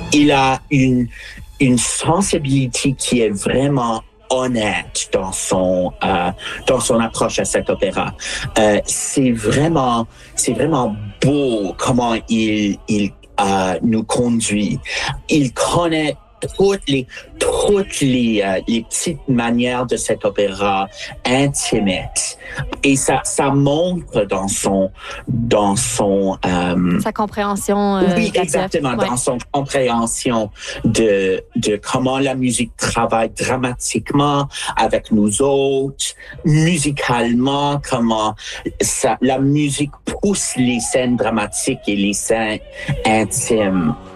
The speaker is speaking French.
il a une sensibilité qui est vraiment honnête dans son approche à cet opéra. C'est vraiment beau comment il nous conduit. Il connaît toutes les petites manières de cet opéra intimate, et ça montre dans son sa compréhension. Oui, exactement, dans son compréhension de comment la musique travaille dramatiquement avec nous autres, musicalement, comment la musique pousse les scènes dramatiques et les scènes intimes.